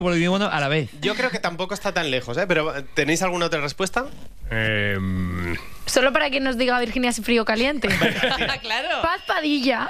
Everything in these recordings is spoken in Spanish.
por el mismo a la vez. Yo creo que tampoco está tan lejos, ¿eh? Pero ¿tenéis alguna otra respuesta? Solo para que nos diga Virginia si frío o caliente. Claro. Paz Padilla.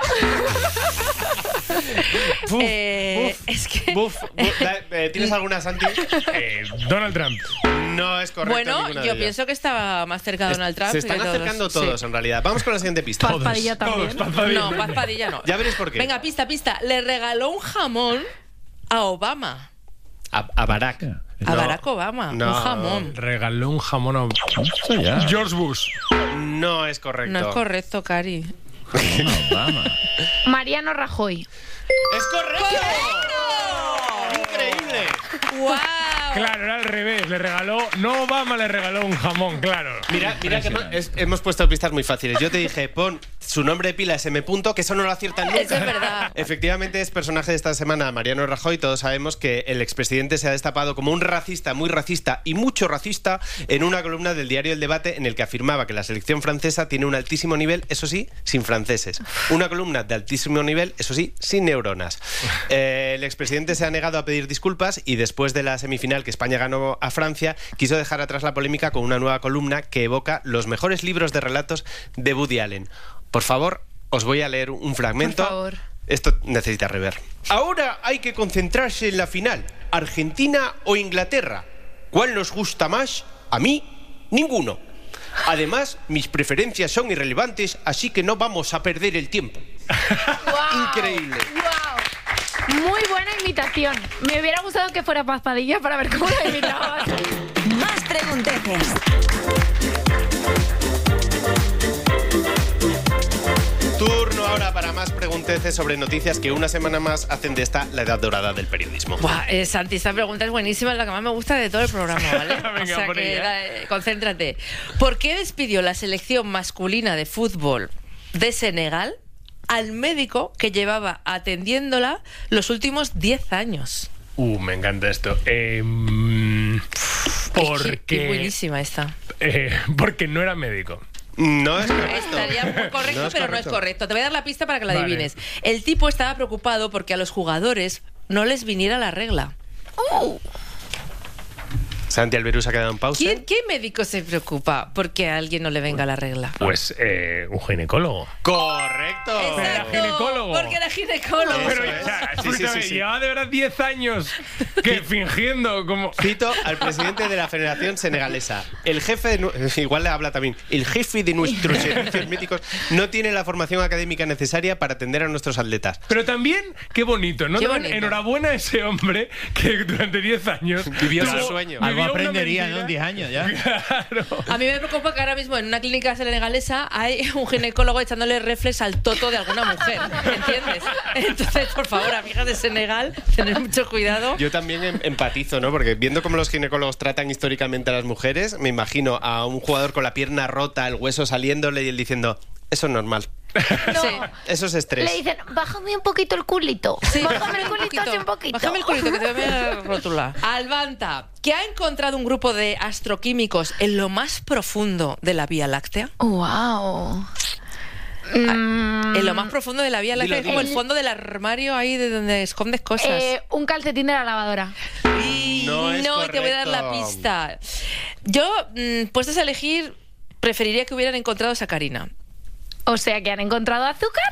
Es que... ¿Tienes alguna, Santi? Donald Trump. No es correcto. Bueno, ninguna de yo ellas. pienso que estaba más cerca de Donald Trump. Se están que todos. acercando todos, Sí. en realidad. Vamos con la siguiente pista. Paz Padilla también. Paz Padilla. No, Paz Padilla no. Ya veréis por qué. Venga, pista. Le regaló un jamón a Obama. A Barack. A Barack Obama. No. Un jamón. Regaló un jamón a Eso ya. George Bush. No es correcto. No es correcto, Cari. Obama. Mariano Rajoy. ¡Es correcto! ¡Increíble! ¡Wow! Claro, era al revés. Le regaló... No Obama, le regaló un jamón, claro. Mira que hemos puesto pistas muy fáciles. Yo te dije, pon su nombre de pila SM. Que eso no lo aciertan nunca. Eso es verdad. Efectivamente, es personaje de esta semana Mariano Rajoy. Todos sabemos que el expresidente se ha destapado como un racista, muy racista y mucho racista en una columna del diario El Debate en el que afirmaba que la selección francesa tiene un altísimo nivel, eso sí, sin franceses. Una columna de altísimo nivel, eso sí, sin neuronas. El expresidente se ha negado a pedir disculpas y después de la semifinal que España ganó a Francia, quiso dejar atrás la polémica con una nueva columna que evoca los mejores libros de relatos de Woody Allen. Por favor, os voy a leer un fragmento. Por favor. Esto necesita rever. Ahora hay que concentrarse en la final. ¿Argentina o Inglaterra? ¿Cuál nos gusta más? A mí, ninguno. Además, mis preferencias son irrelevantes, así que no vamos a perder el tiempo. Wow. Increíble. Wow. Muy buena imitación. Me hubiera gustado que fuera Paz Padilla para ver cómo la imitabas. Más pregunteces. Turno ahora para más pregunteces sobre noticias que una semana más hacen de esta la edad dorada del periodismo. Buah, Santi, esta pregunta es buenísima, es la que más me gusta de todo el programa, ¿vale? Venga, o sea por que ella. concéntrate. ¿Por qué despidió la selección masculina de fútbol de Senegal al médico que llevaba atendiéndola los últimos 10 años? Me encanta esto. Es buenísima esta. Porque no era médico. No es correcto. Estaría muy correcto, No es pero no es correcto. Te voy a dar la pista para que la adivines. El tipo estaba preocupado porque a los jugadores no les viniera la regla. Santi Alberús ha quedado en pausa. ¿Qué médico se preocupa porque a alguien no le venga la regla? Pues un ginecólogo. ¡Correcto! Era ginecólogo. Porque era ginecólogo. Pero, es. o sea, Sí, escúchame, sí. llevaba de verdad 10 años que fingiendo como... Cito al presidente de la Federación Senegalesa. El jefe, igual le habla también, el jefe de nuestros servicios médicos no tiene la formación académica necesaria para atender a nuestros atletas. Pero también, qué bonito, ¿no? Qué También, bonito. enhorabuena a ese hombre que durante 10 años... Vivió su tuvo- sueño. vivió Algo una aprendería, ¿no? mentira. En 10 años ya. Claro. A mí me preocupa que ahora mismo en una clínica senegalesa hay un ginecólogo echándole reflex al toto de alguna mujer, ¿entiendes? Entonces, por favor, amigas de Senegal, tened mucho cuidado. Yo también empatizo, ¿no? Porque viendo cómo los ginecólogos tratan históricamente a las mujeres, me imagino a un jugador con la pierna rota, el hueso saliéndole y él diciendo, eso es normal. No. Sí. Eso es estrés. Le dicen, bájame un poquito el culito. Sí, Bájame el culito así un poquito. Bájame el culito, que te voy a rotular. Albanta, que ha encontrado un grupo de astroquímicos en lo más profundo de la Vía Láctea. Wow. En lo más profundo de la Vía Láctea, Dilo, es como dilo. el fondo del armario ahí de donde escondes cosas. Un calcetín de la lavadora. Y No es te voy a dar la correcto. pista. Yo, puestos a elegir, preferiría que hubieran encontrado sacarina. O sea, que han encontrado azúcar.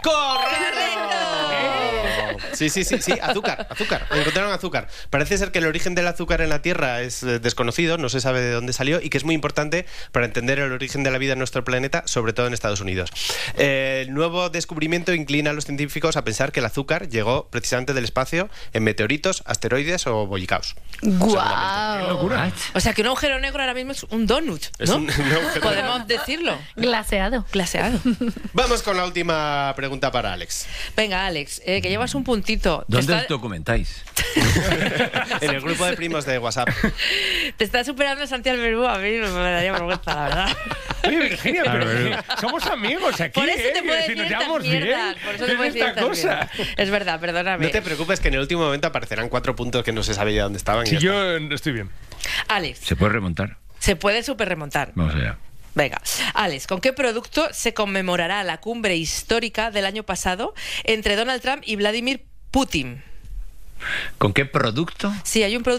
Sí, azúcar. Encontraron azúcar. Parece ser que el origen del azúcar en la Tierra es desconocido, no se sabe de dónde salió y que es muy importante para entender el origen de la vida en nuestro planeta, sobre todo en Estados Unidos. El nuevo descubrimiento inclina a los científicos a pensar que el azúcar llegó precisamente del espacio en meteoritos, asteroides o bollicaos. Guau. O sea, que un agujero negro ahora mismo es un donut, ¿no? Es un agujero. Podemos decirlo. Glaseado. Glaseado. Vamos con la última pregunta para Alex. Venga, Alex, que llevas un puntito. ¿Dónde os documentáis? En el grupo de primos de WhatsApp. Te está superando Santi Alberú, a mí me daría vergüenza, la verdad. Oye, Virginia, pero somos amigos aquí, Por eso te puedo Si decir nos estas llevamos bien. mierdas. Por eso ¿Qué te puedo es decir esta estas cosa? mierdas. Es verdad, perdóname. No te preocupes que en el último momento aparecerán 4 puntos que no se sabía dónde estaban. y Si ya yo estoy bien. Alex, ¿Se puede remontar? se puede super remontar. Vamos allá. Venga, Alex, ¿con qué producto se conmemorará la cumbre histórica del año pasado entre Donald Trump y Vladimir Putin? ¿Con qué producto? Sí, hay un producto